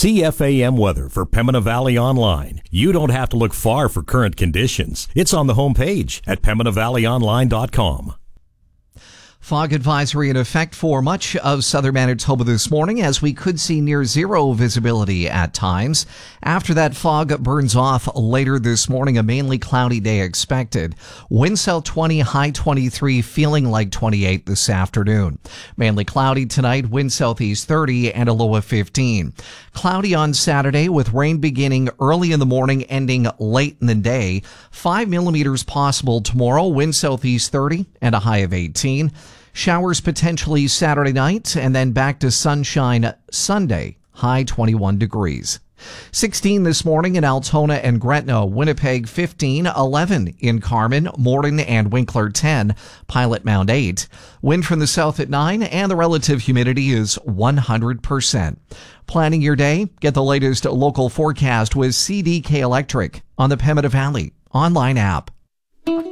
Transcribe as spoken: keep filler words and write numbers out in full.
C F A M weather for Pembina Valley Online. You don't have to look far for current conditions. It's on the homepage at pembina valley online dot com. Fog advisory in effect for much of southern Manitoba this morning, as we could see near zero visibility at times. After that fog burns off later this morning, a mainly cloudy day expected. Wind south twenty, high twenty-three, feeling like twenty-eight this afternoon. Mainly cloudy tonight, wind southeast thirty and a low of fifteen. Cloudy on Saturday with rain beginning early in the morning, ending late in the day. Five millimeters possible tomorrow, wind southeast thirty and a high of eighteen. Showers potentially Saturday night, and then back to sunshine Sunday, high twenty-one degrees. sixteen this morning in Altona and Gretna, Winnipeg fifteen, eleven in Carman, Morden and Winkler ten, Pilot Mound eight. Wind from the south at nine, and the relative humidity is one hundred percent. Planning your day? Get the latest local forecast with C D K Electric on the Pembina Valley online app.